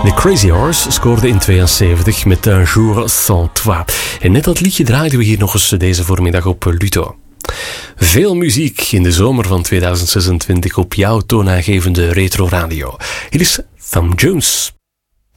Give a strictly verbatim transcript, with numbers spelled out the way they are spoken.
De Crazy Horse scoorde in tweeënzeventig met Un jour sans toi. En net dat liedje draaiden we hier nog eens deze voormiddag op Luto. Veel muziek in de zomer van tweeduizend zesentwintig op jouw toonaangevende retro radio. Hier is Thom Jones.